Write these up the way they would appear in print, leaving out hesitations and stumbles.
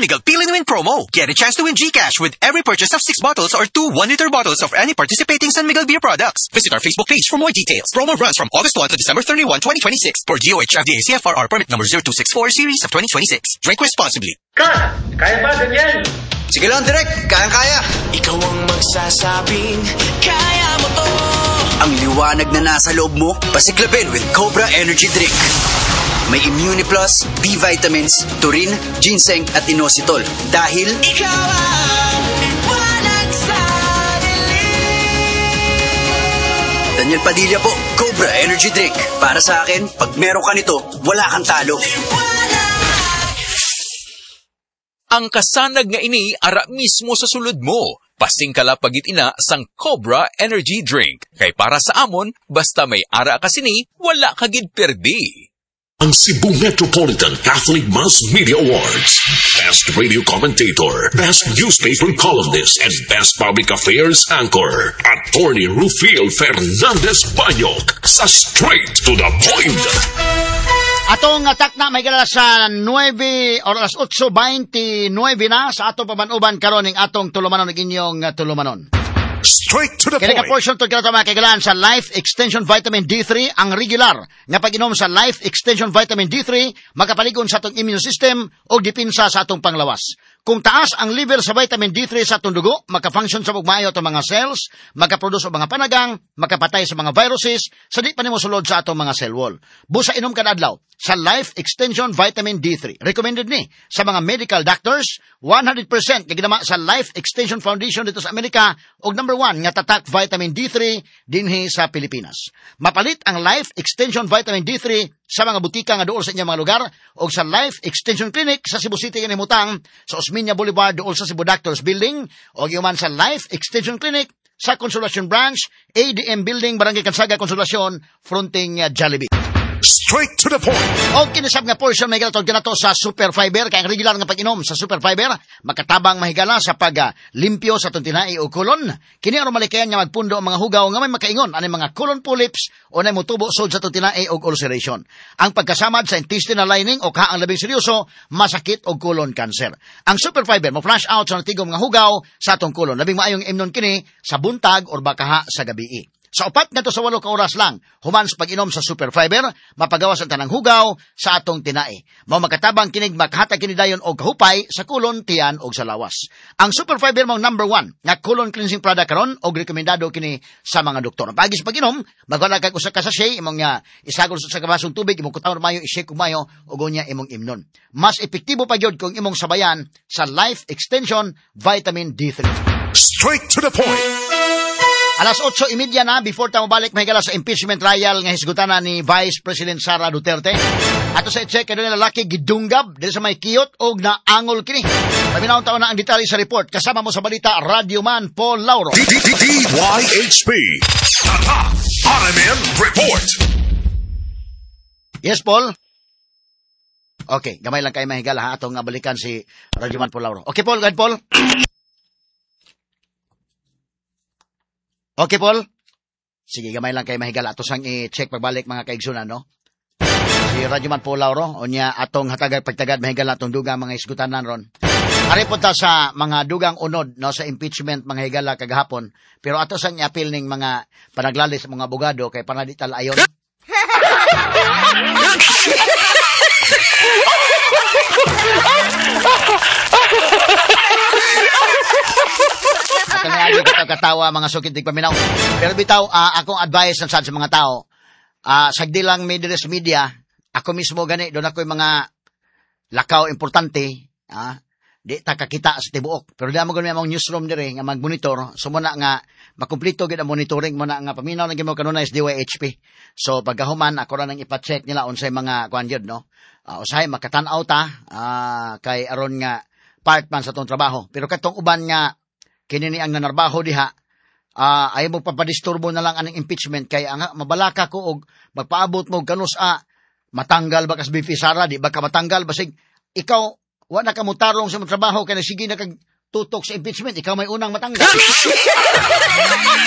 San Miguel Peel and Win promo. Get a chance to win GCash with every purchase of 6 bottles or 2 1-liter bottles of any participating San Miguel beer products. Visit our Facebook page for more details. Promo runs from August 1 to December 31, 2026 for DOH FDA CFRR permit number 0264 series of 2026. Drink responsibly. Cut! Kaya ba ganyan? Sige lang, Direk. Kayang-kaya. Ikaw ang magsasabing kaya mo to. Ang liwanag na nasa loob mo, pasiklabin with Cobra Energy Drink. May Immune Plus, B vitamins, taurine, ginseng at inositol. Dahil ikaw ang liwanag sa dilim. Daniel Padilla po, Cobra Energy Drink. Para sa akin, pag meron ka nito, wala kang talo. Ang kasanag nga ini ara mismo sa sulod mo. Pasing kalapagit ina sang Cobra Energy Drink. Kay para sa amon, basta may ara ka sini, wala kagid perdi. Ang Cebu Metropolitan Catholic Mass Media Awards. Best Radio Commentator, Best Newspaper Columnist, and Best Public Affairs Anchor. Attorney Rufil Fernandez Banyok sa Straight to the Point. Atong atak na may gala sa 9 or alas 8:29 na sa atong pabanuban karon ning atong tulumanon ng inyong tulumanon. Straight to the Kaya point. portion to kaya mga kaigalan sa Life Extension Vitamin D3 ang regular nga pag-inom sa Life Extension Vitamin D3 magapaligon sa atong immune system o dipinsa sa atong panglawas. Kung taas ang level sa vitamin D3 sa atong dugo, maka-function sa ugmayo atong mga cells, maka-produce og mga panagang, makapatay sa mga viruses, sa di pa nimo sulod sa atong mga cell wall. Busa inom kada adlaw sa Life Extension Vitamin D3. Recommended ni sa mga medical doctors, 100% kagidama sa Life Extension Foundation dito sa Amerika og number 1 nga tatak vitamin D3 dinhi sa Pilipinas. Mapalit ang Life Extension Vitamin D3 sa mga butika nga duol sa inyong mga lugar o sa Life Extension Clinic sa Cebu City kanimutang sa Osmeña Boulevard duol sa Cebu Doctors Building o yuman sa Life Extension Clinic sa Consolacion Branch, ADM Building, Barangay Kansaga, Consolacion, fronting Jollibee. Straight to the point. O kinisab nga portion may galatod kinato sa Super Fiber kay ang regular nga pag-inom sa Super Fiber makatabang mahigala sa paglimpyo sa atong tinai o kolon. Kini aron malikayan nga magpundo ang mga hugaw nga may makaingon ani mga colon polyps o nay motubo sod sa atong tinai og ulceration. Ang pagkasamad sa intestinal lining o kaang labing seryoso masakit og colon cancer. Ang Super Fiber mo flush out sa natigom nga hugaw sa atong colon. Labing maayong imnon kini sa buntag or bakaha sa gabii. Sa 4 ngadto sa 8 ka oras lang, human sa pag-inom sa Super Fiber, mapagawas ang tanang hugaw sa atong tinai. Mao makatabang kinig makahatag kini dayon og kahupay sa kulon, tiyan og sa lawas. Ang Super Fiber mao number 1 nga colon cleansing product karon og rekomendado kini sa mga doktor. Pagi sa pag-inom, magwala kag usa ka sachet imong nga isagol sa kabasong tubig, imong kutaw mayo, i-shake mayo ug unya imong imnon. Mas epektibo pa gyud kung imong sabayan sa Life Extension Vitamin D3. Straight to the point. Alas 8:30 na, before tayo balik, mahigala sa impeachment trial nga hisgutanan ni Vice President Sara Duterte. Ato sa i-check, kaya doon lalaki gidunggab, dito sa may kiyot o naangol kini. Paminahon taon na ang detalye sa report. Kasama mo sa balita, Radio Man Paul Lauro. DYHP. Tata RMN Report. Yes, Paul? Okay, gamay lang kayo mahigala ha, atong balikan si Radio Man Paul Lauro. Okay, Paul, go ahead, Paul. Okay, Paul? Sige, gamay lang kayo mahigala. Ato sang i-check pagbalik mga kaigsunan, no? Si Radyoman Paul Lauro, o niya atong hatagay pagtagad mahigala atong dugang mga isgutanan ron. Ari po ta sa mga dugang unod, no, sa impeachment mga higala kagahapon. Pero ato sang i-appeal ning mga panaglalis mga abogado kay panadital ayon. Kanayagi katawa mga sukitig paminaw. Pero bitaw, akong advice sa mga tao, sagdi lang Midres Media, ako mismo gani, doon ako yung mga lakaw importante, di ta kakita sa tibuok. Pero di mo gani among newsroom dire nga mag-monitor, so muna nga makumplito gid ang monitoring mo na nga paminaw na gimo kanunay sa DYHP. So pagkahuman ako ra nang ipa-check nila unsay mga kuan gyud, no. Usahay makatan-aw ta kay aron nga part man sa tong trabaho. Pero katong uban nga kini ni ang nanarbaho diha, ay mo papadisturbo na lang aning impeachment kay ang mabalaka ko og magpaabot mo kanus matanggal ba kas BP Sara, di ba ka matanggal basig ikaw wa na ka mutarong sa trabaho kay sige na kag tutok sa impeachment, ikaw may unang matanggal.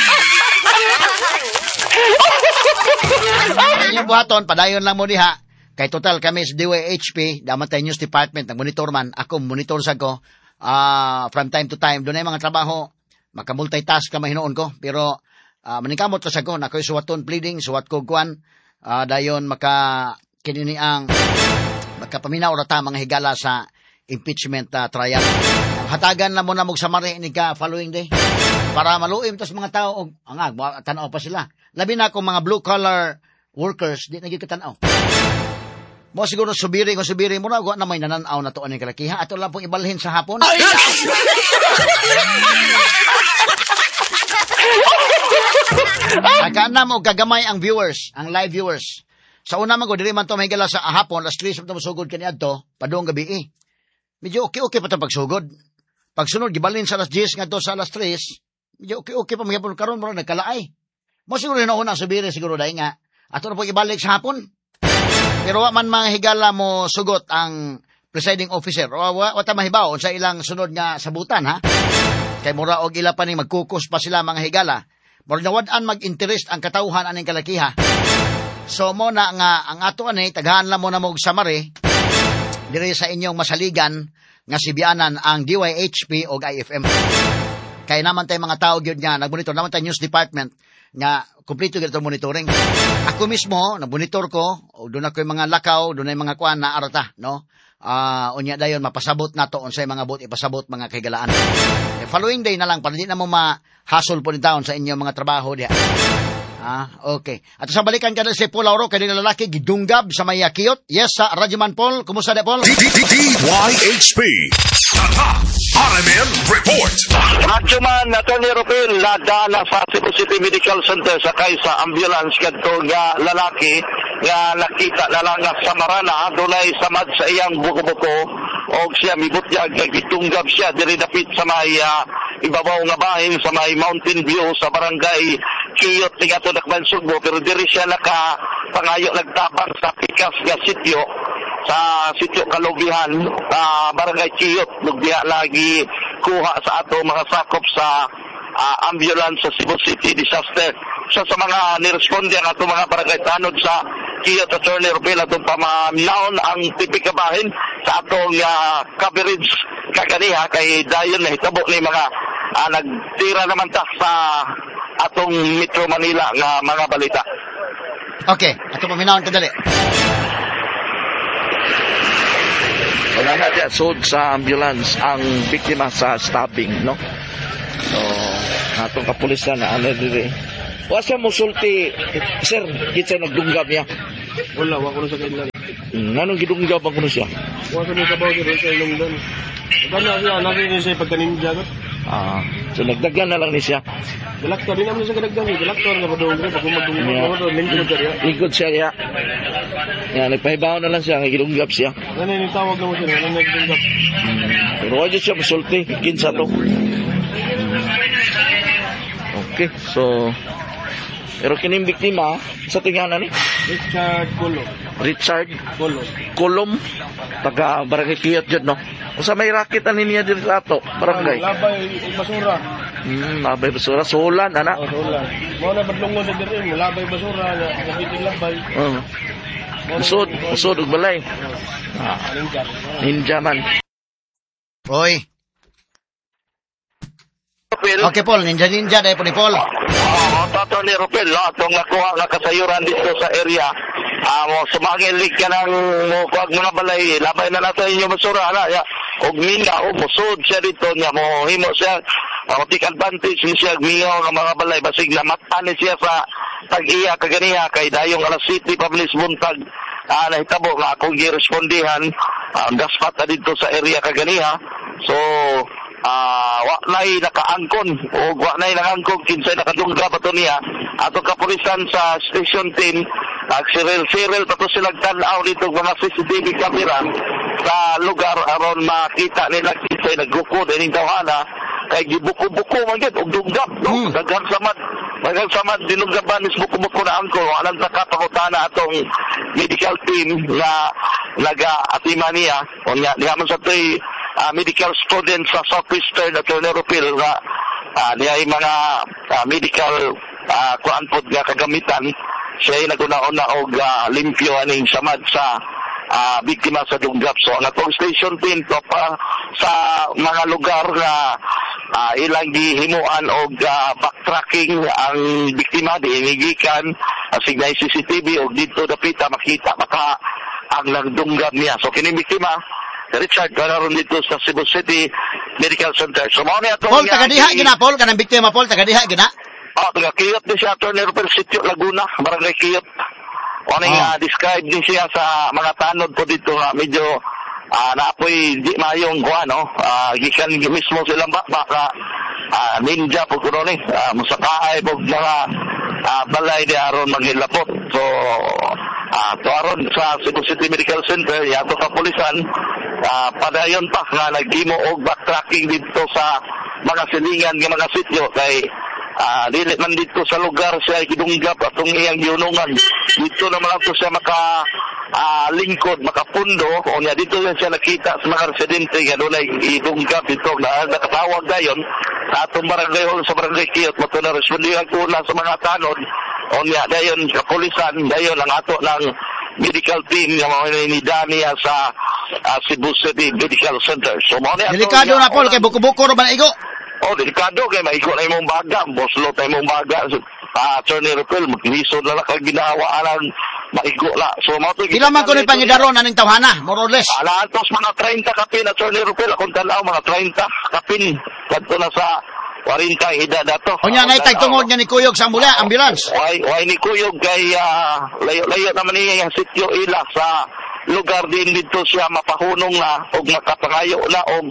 Yung buhaton padayon lang mo diha Kay total kami sa DYHP, Damatay News Department, nag-monitor man, ako monitor sa ko, from time to time, doon ay mga trabaho, maka-multitask ka mahinoon ko, pero manikamot sa ko, na ako'y suwaton pleading, suwat ko kuan, dayon kinini ang makapaminaw rata mga higala sa impeachment trial. Hatagan na mo na samari ni ka following day, para maluim tas mga tao, tanaw pa sila. Labi na akong mga blue-collar workers, di nagkikatanaw. Mo siguro subiri mo na, na may nananaw na to ang kalakiha. Ato lang pong ibalhin sa hapon. Akana mo gagamay ang viewers, ang live viewers. Sa una man ko, diri man to may gala sa hapon, alas 3 sa masugod kaniadto, padung gabi Medyo okay pa ito pagsugod. Pagsunod, gibalhin sa alas 10 nga to sa alas 3, medyo okay pa magyapon karon mo nagkalaay. Mo siguro na unang subiri siguro dahil nga, ato na po ibalik sa hapon. Pero man mga higala mo sugot ang presiding officer. Wata mahibaw sa ilang sunod nga sabutan, ha? Kay mura og ila pa ni magkukos pa sila mga higala. Mura nawad-an mag-interest ang katawhan aning kalakiha. So mo na nga ang ato ani taghan lang mo na mog samari diri sa inyong masaligan nga sibianan ang DYHP o IFM. Kay naman tay mga tao gyud nga nagmonitor naman tay news department nga kompleto gyud monitoring. Ako mismo nabonitor ko, doon ako yung mga lakaw, doon ay mga kuan na arata, no? Unya dayon mapasabot nato unsay mga bot ipasabot mga kahigalaan. Following day na lang para di na mo ma-hustle po ni taon sa inyong mga trabaho diha. Okay. At sa balikan ka na si Paul Auro, kanina lalaki, gidunggab sa may kiyot. Yes, sa Radyoman Paul. Kumusta na, Paul? DYHP. RMN Report. Radyoman na Tony Ropel, nadala sa Cebu City Medical Center sakay sa ambulance kadto nga lalaki nga nakita na lang sa Marana, dunay samad sa iyang buko-buko o siya mibutyag kay gitunggab siya diri dapit sa may ibabaw nga bahin sa may Mountain View sa barangay Kiyot ni ato Dakban Sugbo, pero diri siya pangayo nagtabang sa pikas nga sitio sa sitio Kalubihan, barangay Kiyot. Nagbiya lagi kuha sa ato mga sakop sa ambulance sa Cebu City Disaster. So sa mga niresponde ang ato mga barangay tanod sa Kiyot Attorney Ropel atong pamanaon ang tipikabahin sa atong coverage kaganiha kay dayon na hitabo ni mga nagtira naman ta sa atong Metro Manila nga mga balita. Okay, ato paminawon kadali. Wala na dyan sud sa ambulance ang biktima sa stabbing, no? So, atong kapulisan na ano diri. Wa siya musulti, sir, kitsa nagdunggab niya. Wala, wa ko sa kailan. Anong gidunggab ang kuno siya? Wa sa mga bawo sa ilong doon. Kana siya nakin siya pagkaninja no. So nagdagan na lang ni siya. Galaktor din naman sa kadagdan, galaktor nga padung pag magdungog lingkod siya ya. Ya, nagpahibaw na lang siya, gidunggab siya. Ano ni tawag na mo siya, ano nagdunggab. Pero wa siya musulti, kinsa to. Okay, so pero kining biktima sa tinganan ni Richard Colom taga Barangay Kiyot jud no. Usa may racket ani niya diri sa ato barangay. Labay basura. Labay basura solan ana. Solan. Mo na badlungon sa diri, labay basura nga kapiting labay. Usod ug balay. Ninja man. Oy. Okay, Paul. Ninja dahil po ni Paul. Tato ni Ropel, atong nakuha nga kasayuran dito sa area. Sumagilig ka ng kuwag mga balay. Labay na nato inyo basura. Og minga, musod siya dito niya. Himo siya, take advantage siya. Mingaw ng mga balay. Basig na matani siya sa tag-iya kaganiha. Kay dayong alas city public buntag. Nahitabo nga akong girespondihan. Gaspat na dito sa area kaganiha. So, waknay nakaangkon o waknay nakaangkon kinsay nakadungga pa to niya atong kapulisan sa station team Cyril pa to sila tanaw dito mga CCTV camera sa lugar aron makita nila kinsay nagguko dining tawhana kay gibuko-buko man gid og dunggab no daghang samad dinunggaban is buko-buko na angkon walang nakapangutana atong medical team nga naga-atima niya unya diha man sa toy medical students sa Southeastern Attorney Ropel nga niya mga medical kuan pod nga kagamitan siya ay naguna-una og limpyo aning samad sa biktima sa dunggap. So ang atong station team to pa sa mga lugar na ilang gihimuan og backtracking ang biktima diinigikan signay CCTV og dito dapita makita maka ang nagdunggab niya. So kini biktima Richard karon dito sa Cebu City Medical Center. So mao ni atong Paul tagadiha gina Paul kanang biktima Paul tagadiha gina. Taga-Kiyot din siya, Attorney Rupel, Sitio Laguna, Barangay Kiyot. Describe din siya sa mga tanod po dito nga medyo naapoy di mayong kuha, no? Gikan mismo silang baka ninja po kuno ni. Musakaay po mga balay di aron maghilapot. So, aron sa Cebu City Medical Center, yato kapulisan, padayon pa nga naghimo og backtracking dito sa mga silingan ng mga sityo kay dili man dito sa lugar siya kidunggap atong iyang giunungan. Dito naman ato siya lingkod, makapundo o niya dito siya nakita sa mga residente nga doon ay idunggap dito na nakatawag dayon sa atong barangay hall sa Barangay Kiyot mo na respondihan ko na sa mga tanod o niya dayon kapulisan dayon ang ato ng medical team nga mga inidaniya sa Cebu City Medical Center. So delikado na Paul kay buko-buko ro ba na igo? Delikado kay maigo na imong baga, boslot na imong baga. Attorney Rupel, maglisod na kag ginawa alang maigo la. So mao to. Pila man ko ni pangidaron aning tawhana, more or less. Alantos mga 30 kapin Attorney Rupel, akong tanaw mga 30 kapin kadto na sa 40 edad dato. Unya nay tagtungod nga ni Kuyog sa ambulance. Why ni Kuyog kay layo naman niya yung sityo ila sa lugar din dito siya mapahunong na og makapangayo na og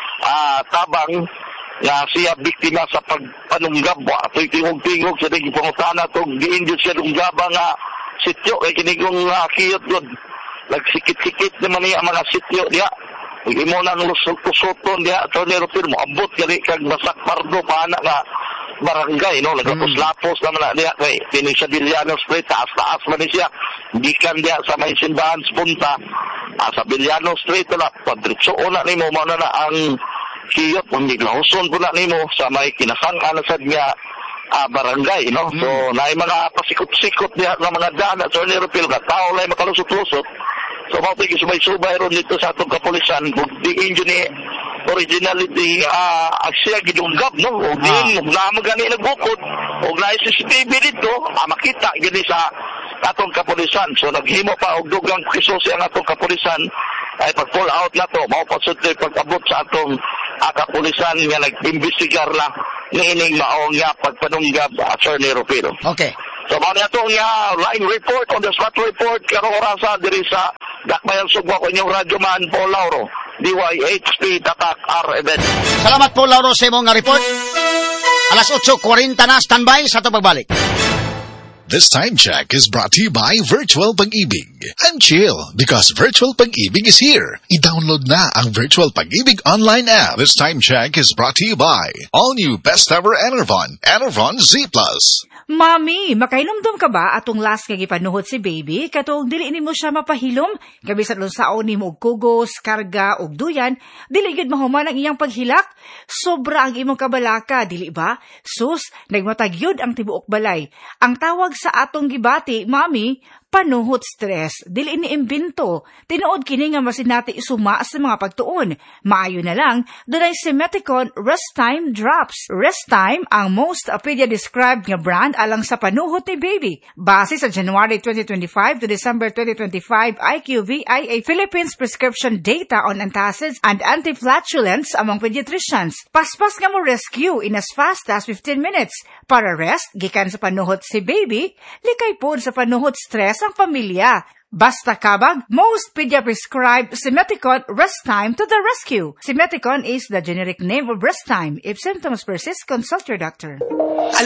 tabang nga siya biktima sa pagpanunggab at tingog-tingog sa pangutana to giinjud siya dunggaba nga sityo kay kinigong Kiyot god nagsikit-sikit naman niya mga sityo diya hindi mo nang lusot-lusoton diya Attorney Rupel mo abot kani kag Basak Pardo paana nga barangay no nagapos-lapos naman na diya kay kini siya Villano Street taas man siya gikan diya sa may simbahan punta sa Villano Street na padritso na nimo mao na ang Kiyot, hindi lahuson po na nimo sa may kinasang-anan sa niya barangay, no? So, naay mga pasikot-sikot niya ng mga daan at Attorney Rupel, tao lang makalusot-lusot. So, mautig subay-subay ron dito sa atong kapulisan, bugdiin yun ni originality siya gidunggab, no? O din, namagani nagbukod, o na CCTV dito, makita gini sa atong kapulisan. So, naghimo pa og dugang kisosi ang atong kapulisan ay pag-pull out na to, maupasunod pag-abot sa atong kapulisan nga nag-imbestigar na niining maong nga pagpanunggab Attorney Rupel. Okay. So, mali atong line report on the spot report karong orasa diri sa Dakbayan Sugwa ko inyong radyoman Paul Lauro, DYHP Tatak R-Event. Salamat Paul Lauro sa imong report. Alas 8:40 na, standby sa ito pagbalik. This time check is brought to you by Virtual Pag-ibig. And chill, because Virtual Pag-ibig is here. I-download na ang Virtual Pag-ibig online app. This time check is brought to you by all new best ever Enervon Z+. Mami, makainumdum ka ba atong last nga gipanuhot si baby? Katong dili nimo siya mapahilom? Kabisan lang saon nimo og kugos, karga og duyan, dili gyud mahuman ang iyang paghilak. Sobra ang imong kabalaka, dili ba? Sus, nagmatagyod ang tibuok balay. Ang tawag sa atong gibati, mami, panuhot stress. Dili ni imbento. Tinuod kini nga masinati isuma sa mga pagtuon. Maayo na lang, dunay Simeticon Rest Time Drops. Rest Time ang most pedia-described nga brand alang sa panuhot ni baby. Base sa January 2025 to December 2025 IQVIA Philippines prescription data on antacids and anti-flatulence among pediatricians. Paspas nga mo rescue in as fast as 15 minutes. Para rest, gikan sa panuhot si baby, likay po sa panuhot stress ang pamilya. Basta kabag, most pedia-prescribed Simeticon Rest Time to the rescue. Simeticon is the generic name of Rest Time. If symptoms persist, consult your doctor.